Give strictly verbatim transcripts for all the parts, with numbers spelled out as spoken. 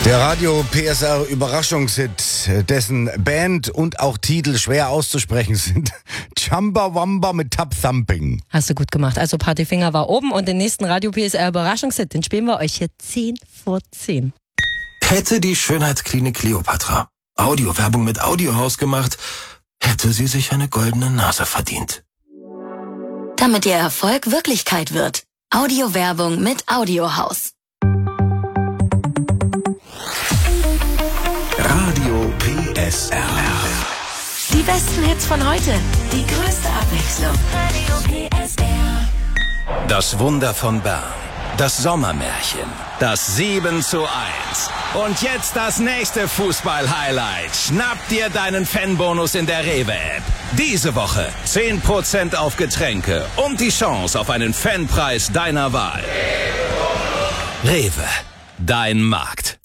Der Radio P S R Überraschungshit, dessen Band und auch Titel schwer auszusprechen sind. Chumbawamba mit Tub Thumping. Hast du gut gemacht. Also Partyfinger war oben und den nächsten Radio P S R Überraschungshit, den spielen wir euch hier zehn vor zehn. Hätte die Schönheitsklinik Kleopatra Audiowerbung mit Audiohaus gemacht, hätte sie sich eine goldene Nase verdient. Damit ihr Erfolg Wirklichkeit wird. Audiowerbung mit Audiohaus. Radio P S R. Die besten Hits von heute. Die größte Abwechslung. Radio P S R. Das Wunder von Bern. Das Sommermärchen. Das sieben zu eins. Und jetzt das nächste Fußball-Highlight. Schnapp dir deinen Fanbonus in der Rewe-App. Diese Woche zehn Prozent auf Getränke und die Chance auf einen Fanpreis deiner Wahl. Rewe. Dein Markt.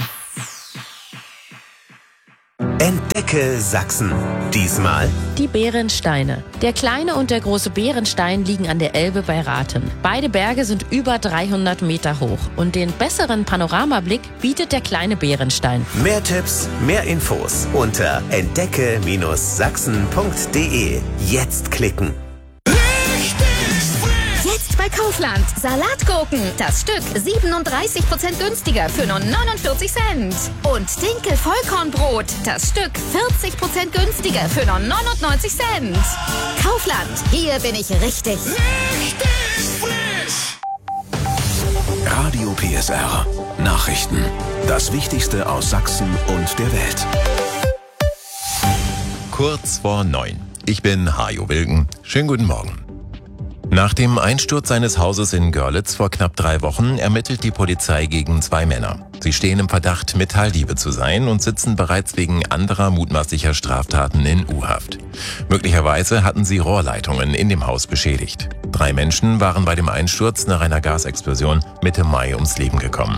Entdecke Sachsen. Diesmal die Bärensteine. Der kleine und der große Bärenstein liegen an der Elbe bei Rathen. Beide Berge sind über dreihundert Meter hoch und den besseren Panoramablick bietet der kleine Bärenstein. Mehr Tipps, mehr Infos unter entdecke Sachsen punkt de. Jetzt klicken. Jetzt bei Kaufland. Salatgurken. Das Stück siebenunddreißig Prozent günstiger für nur neunundvierzig Cent. Und Dinkel Vollkornbrot. Das Stück vierzig Prozent günstiger für nur neunundneunzig Cent. Kaufland. Hier bin ich richtig. Richtig frisch. Radio P S R. Nachrichten. Das Wichtigste aus Sachsen und der Welt. Kurz vor neun. Ich bin Hajo Wilken. Schönen guten Morgen. Nach dem Einsturz seines Hauses in Görlitz vor knapp drei Wochen ermittelt die Polizei gegen zwei Männer. Sie stehen im Verdacht, Metalldiebe zu sein und sitzen bereits wegen anderer mutmaßlicher Straftaten in U-Haft. Möglicherweise hatten sie Rohrleitungen in dem Haus beschädigt. Drei Menschen waren bei dem Einsturz nach einer Gasexplosion Mitte Mai ums Leben gekommen.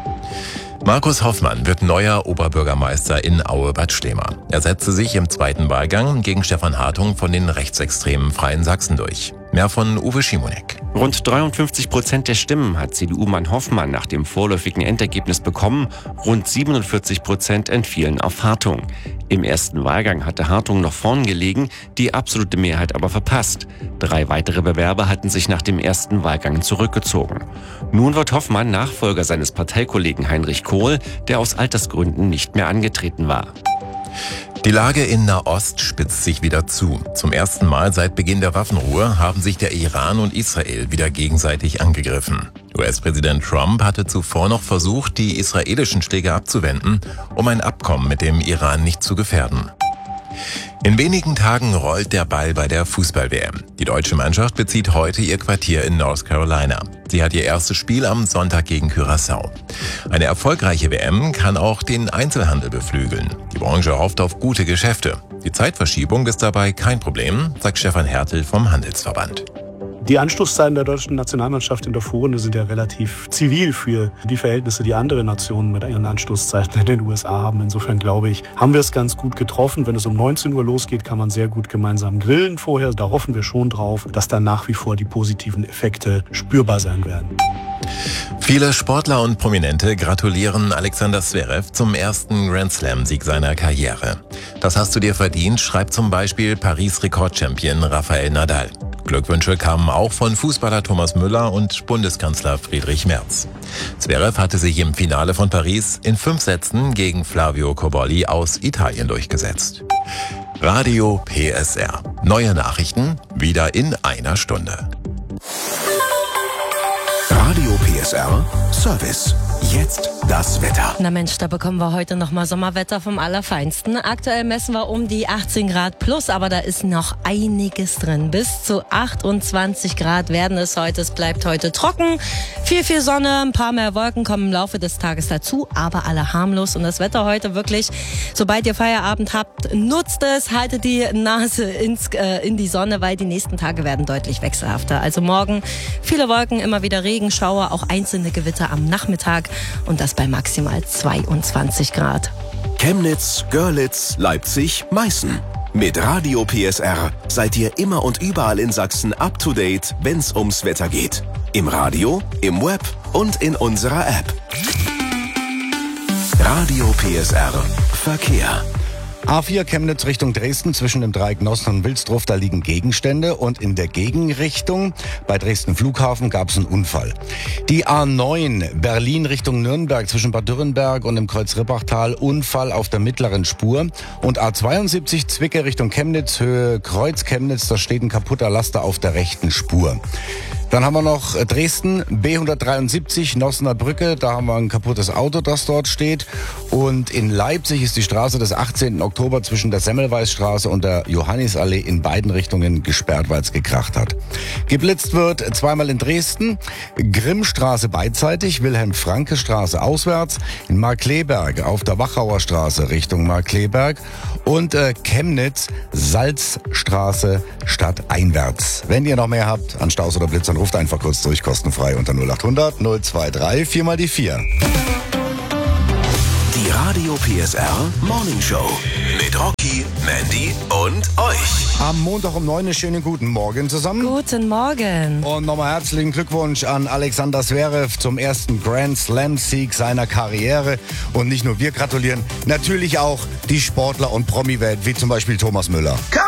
Markus Hoffmann wird neuer Oberbürgermeister in Aue-Bad Stehma. Er setzte sich im zweiten Wahlgang gegen Stefan Hartung von den rechtsextremen Freien Sachsen durch. Mehr von Uwe Schimonek. Rund dreiundfünfzig Prozent der Stimmen hat C D U-Mann Hoffmann nach dem vorläufigen Endergebnis bekommen. Rund siebenundvierzig Prozent entfielen auf Hartung. Im ersten Wahlgang hatte Hartung noch vorn gelegen, die absolute Mehrheit aber verpasst. Drei weitere Bewerber hatten sich nach dem ersten Wahlgang zurückgezogen. Nun wird Hoffmann Nachfolger seines Parteikollegen Heinrich Kohl, der aus Altersgründen nicht mehr angetreten war. Die Lage in Nahost spitzt sich wieder zu. Zum ersten Mal seit Beginn der Waffenruhe haben sich der Iran und Israel wieder gegenseitig angegriffen. U S-Präsident Trump hatte zuvor noch versucht, die israelischen Schläge abzuwenden, um ein Abkommen mit dem Iran nicht zu gefährden. In wenigen Tagen rollt der Ball bei der Fußball-W M. Die deutsche Mannschaft bezieht heute ihr Quartier in North Carolina. Sie hat ihr erstes Spiel am Sonntag gegen Curaçao. Eine erfolgreiche W M kann auch den Einzelhandel beflügeln. Die Branche hofft auf gute Geschäfte. Die Zeitverschiebung ist dabei kein Problem, sagt Stefan Hertel vom Handelsverband. Die Anstoßzeiten der deutschen Nationalmannschaft in der Vorrunde sind ja relativ zivil für die Verhältnisse, die andere Nationen mit ihren Anstoßzeiten in den U S A haben. Insofern glaube ich, haben wir es ganz gut getroffen. Wenn es um neunzehn Uhr losgeht, kann man sehr gut gemeinsam grillen vorher. Da hoffen wir schon drauf, dass dann nach wie vor die positiven Effekte spürbar sein werden. Viele Sportler und Prominente gratulieren Alexander Zverev zum ersten Grand Slam-Sieg seiner Karriere. Das hast du dir verdient, schreibt zum Beispiel Paris-Rekordchampion Rafael Nadal. Glückwünsche kamen auch von Fußballer Thomas Müller und Bundeskanzler Friedrich Merz. Zverev hatte sich im Finale von Paris in fünf Sätzen gegen Flavio Cobolli aus Italien durchgesetzt. Radio P S R. Neue Nachrichten wieder in einer Stunde. Radio P S R Service. Jetzt das Wetter. Na Mensch, da bekommen wir heute nochmal Sommerwetter vom Allerfeinsten. Aktuell messen wir um die achtzehn Grad plus, aber da ist noch einiges drin. Bis zu achtundzwanzig Grad werden es heute. Es bleibt heute trocken. Viel, viel Sonne, ein paar mehr Wolken kommen im Laufe des Tages dazu, aber alle harmlos. Und das Wetter heute wirklich, sobald ihr Feierabend habt, nutzt es, haltet die Nase ins, äh, in die Sonne, weil die nächsten Tage werden deutlich wechselhafter. Also morgen viele Wolken, immer wieder Regenschauer, auch einzelne Gewitter am Nachmittag. Und das bei maximal zweiundzwanzig Grad. Chemnitz, Görlitz, Leipzig, Meißen. Mit Radio P S R seid ihr immer und überall in Sachsen up to date, wenn's ums Wetter geht. Im Radio, im Web und in unserer App. Radio P S R Verkehr. A vier Chemnitz Richtung Dresden zwischen dem Dreieck Nossen und Wilsdruff, da liegen Gegenstände und in der Gegenrichtung bei Dresden Flughafen gab es einen Unfall. Die A neun Berlin Richtung Nürnberg zwischen Bad Dürrenberg und dem Kreuz Rippachtal, Unfall auf der mittleren Spur. Und A zweiundsiebzig Zwickau Richtung Chemnitz, Höhe Kreuz Chemnitz, da steht ein kaputter Laster auf der rechten Spur. Dann haben wir noch Dresden, B hundertdreiundsiebzig, Nossener Brücke. Da haben wir ein kaputtes Auto, das dort steht. Und in Leipzig ist die Straße des achtzehnten Oktober zwischen der Semmelweisstraße und der Johannisallee in beiden Richtungen gesperrt, weil es gekracht hat. Geblitzt wird zweimal in Dresden, Grimmstraße beidseitig, Wilhelm-Franke-Straße auswärts, in Markkleeberg auf der Wachauer Straße Richtung Markkleeberg und äh, Chemnitz, Salzstraße stadteinwärts. Wenn ihr noch mehr habt an Staus oder Blitz, dann ruft einfach kurz durch, kostenfrei unter null achthundert null zweiundzwanzig vier mal die vier. Die Radio P S R Morning Show mit Rocky, Mandy und euch. Am Montag um neun einen schönen guten Morgen zusammen. Guten Morgen. Und nochmal herzlichen Glückwunsch an Alexander Zverev zum ersten Grand Slam-Sieg seiner Karriere. Und nicht nur wir gratulieren, natürlich auch die Sportler und Promi-Welt, wie zum Beispiel Thomas Müller. Come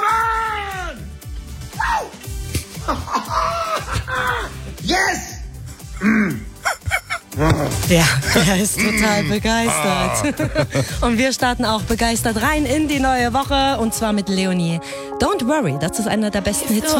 on! Yes! Ja, er ist total begeistert. Und wir starten auch begeistert rein in die neue Woche und zwar mit Leonie. Don't Worry, das ist einer der besten Hits von